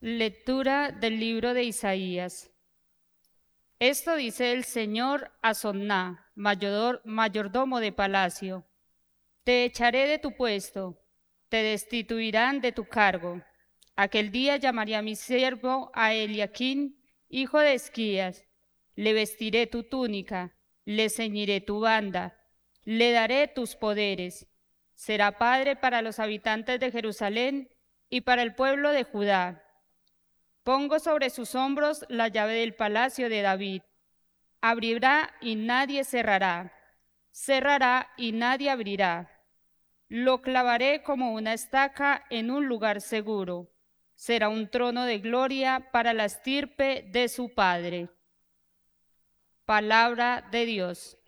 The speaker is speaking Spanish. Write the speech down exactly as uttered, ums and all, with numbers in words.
Lectura del libro de Isaías. Esto dice el Señor a Sonná, mayor- mayordomo de palacio: Te echaré de tu puesto, te destituirán de tu cargo. Aquel día llamaré a mi siervo a Eliaquín, hijo de Esquías. Le vestiré tu túnica, le ceñiré tu banda, le daré tus poderes. Será padre para los habitantes de Jerusalén y para el pueblo de Judá. Pongo sobre sus hombros la llave del palacio de David. Abrirá y nadie cerrará. Cerrará y nadie abrirá. Lo clavaré como una estaca en un lugar seguro. Será un trono de gloria para la estirpe de su padre. Palabra de Dios.